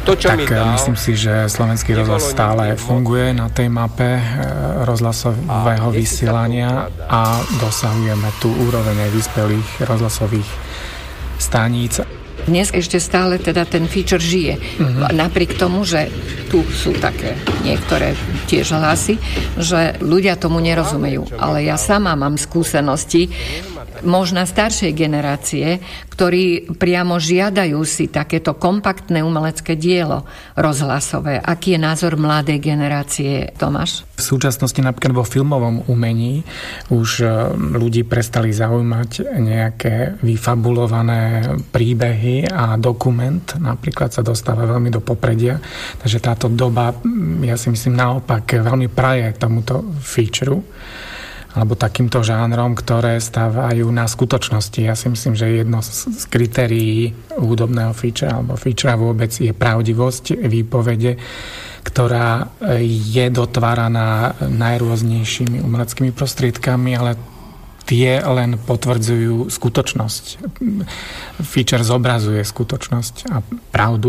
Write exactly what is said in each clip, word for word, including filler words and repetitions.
To, čo tak mi dal, myslím si, že slovenský rozhlas stále funguje na tej mape rozhlasového vysielania a dosahujeme tú úroveň aj vyspelých rozhlasových staníc. Dnes ešte stále teda ten feature žije. Mm-hmm. Napriek tomu, že tu sú také niektoré tiež hlasy, že ľudia tomu nerozumejú. Ale ja sama mám skúsenosti, možno staršej generácie, ktorí priamo žiadajú si takéto kompaktné umelecké dielo rozhlasové. Aký je názor mladej generácie, Tomáš? V súčasnosti napríklad vo filmovom umení už ľudí prestali zaujímať nejaké vyfabulované príbehy a dokument napríklad sa dostáva veľmi do popredia. Takže táto doba, ja si myslím, naopak veľmi praje tomuto featureu alebo takýmto žánrom, ktoré stávajú na skutočnosti. Ja si myslím, že jedno z kritérií hudobného feature alebo feature vôbec je pravdivosť výpovede, ktorá je dotváraná najrôznejšími umeleckými prostriedkami, ale tie len potvrdzujú skutočnosť. Feature zobrazuje skutočnosť a pravdu.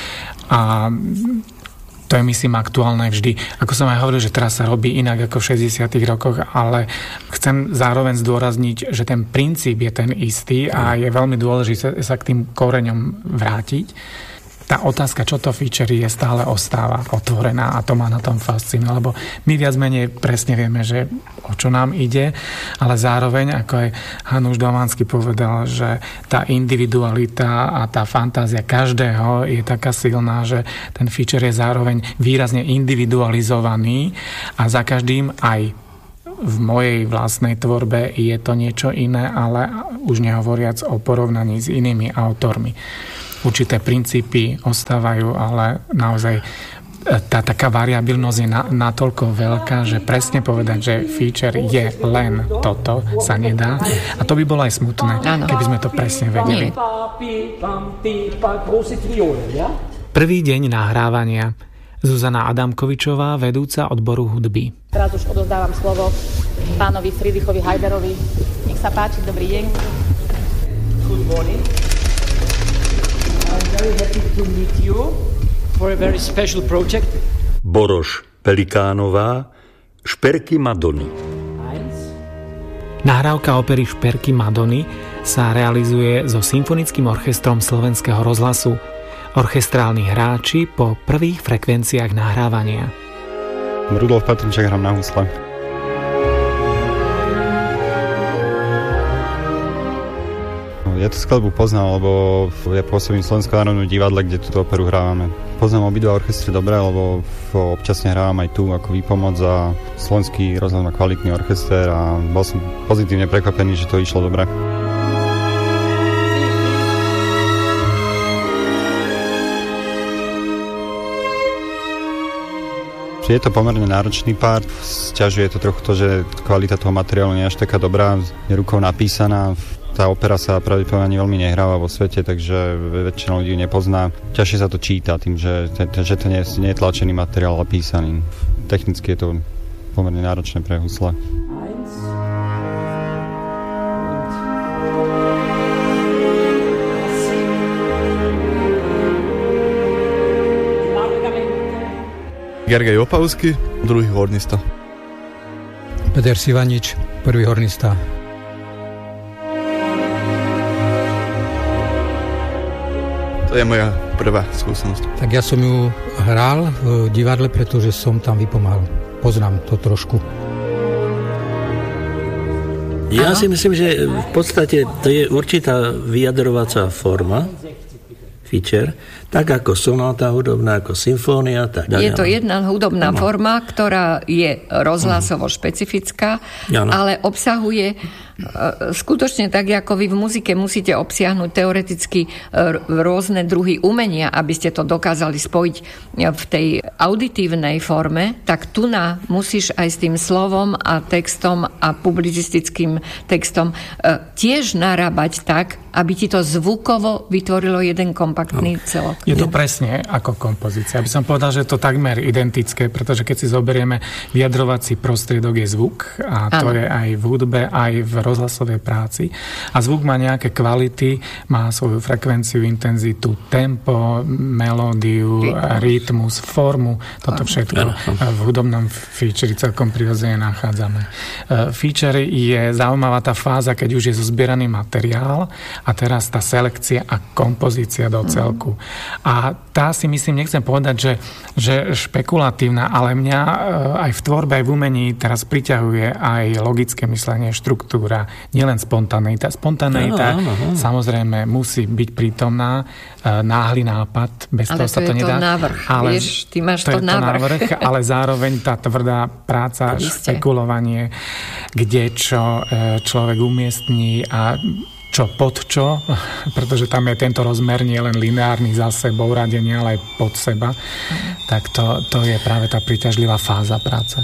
A to je, myslím, aktuálne vždy. Ako som aj hovoril, že teraz sa robí inak ako v šesťdesiatych rokoch, ale chcem zároveň zdôrazniť, že ten princíp je ten istý a je veľmi dôležité sa k tým koreňom vrátiť. Tá otázka, čo to feature je, stále ostáva otvorená a to ma na tom fascinuje, lebo my viac menej presne vieme, že o čo nám ide, ale zároveň, ako aj Hanuš Dománsky povedal, že tá individualita a tá fantázia každého je taká silná, že ten feature je zároveň výrazne individualizovaný a za každým aj v mojej vlastnej tvorbe je to niečo iné, ale už nehovoriac o porovnaní s inými autormi. Určité princípy ostávajú, ale naozaj tá taká variabilnosť je na, natoľko veľká, že presne povedať, že feature je len toto, sa nedá. A to by bolo aj smutné, ano. Keby sme to presne vedeli. Prvý deň nahrávania. Zuzana Adamkovičová, vedúca odboru hudby. Teraz už odozdávam slovo pánovi Friedrichovi Heiderovi. Nech sa páči, dobrý deň. Good morning. I'm very happy to meet you for a very special project. Boroš Pelikánová, Šperky Madony. Nahrávka opery Šperky Madony sa realizuje so Symfonickým orchestrom Slovenského rozhlasu. Orchestrálni hráči po prvých frekvenciách nahrávania. Rudolf Patrnčák, hrám na husle. Ja tú skladbu poznal, lebo ja pôsobím v Slovenskom národnom divadle, kde túto operu hrávame. Poznám obidva orchestre dobre, lebo občasne hrávam aj tu ako výpomoc a Slovenský rozhlas má kvalitný orchester a bol som pozitívne prekvapený, že to išlo dobre. Je to pomerne náročný part, sťažuje to trochu to, že kvalita toho materiálu nie je až taká dobrá, je rukou napísaná. Tá opera sa pravdepodobne veľmi nehráva vo svete, takže väčšina ľudí ju nepozná. Ťažšie sa to číta tým, že, že to nie, nie je tlačený materiál, ale písaný. Technicky je to pomerne náročné pre husle. Gergej Opavsky, druhý hornista. Peter Sivanič, prvý hornista. To je moja prvá skúsenosť. Tak ja som ju hral v divadle, pretože som tam vypomáhal. Poznám to trošku. Ja si myslím, že v podstate to je určitá vyjadrovacia forma, feature, tak ako sonáta hudobná, ako symfónia. Tak je to jedna hudobná no. forma, ktorá je rozhlasovo mm. špecifická, ano. Ale obsahuje skutočne tak, ako vy v muzike musíte obsiahnuť teoreticky rôzne druhy umenia, aby ste to dokázali spojiť v tej auditívnej forme, tak tu na musíš aj s tým slovom a textom a publicistickým textom tiež narábať tak, aby ti to zvukovo vytvorilo jeden kompaktný celok. Je to presne ako kompozícia. Aby som povedal, že je to takmer identické, pretože keď si zoberieme, vyjadrovací prostriedok je zvuk a to ano. je aj v hudbe, aj v rozhlasovej práci a zvuk má nejaké kvality, má svoju frekvenciu, intenzitu, tempo, melódiu, rytmus, formu, toto všetko v hudobnom feature celkom prirodzene nachádzame. Feature je zaujímavá tá fáza, keď už je zozbieraný materiál a teraz tá selekcia a kompozícia do celku. A tá si myslím, nechcem povedať, že, že špekulatívna, ale mňa aj v tvorbe, aj v umení teraz priťahuje aj logické myslenie, štruktúra, nielen spontaneita. Spontaneita no, no, no. samozrejme musí byť prítomná, náhly nápad, bez ale toho sa to, to nedá. Ale to je to návrh, ale vieš, ty máš to, to návrh. návrh. Ale zároveň tá tvrdá práca, špekulovanie, kde čo človek umiestní a čo pod čo, pretože tam je tento rozmer nie len lineárny za sebou radenie, ale aj pod seba, tak to, to je práve tá príťažlivá fáza práce.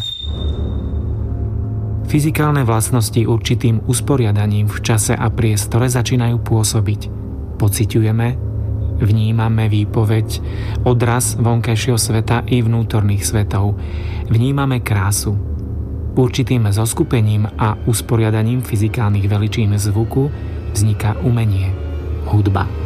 Fyzikálne vlastnosti určitým usporiadaním v čase a priestore začínajú pôsobiť. Pociťujeme, vnímame výpoveď, odraz vonkajšieho sveta i vnútorných svetov. Vnímame krásu. Určitým zoskupením a usporiadaním fyzikálnych veličín zvuku vzniká umenie, hudba.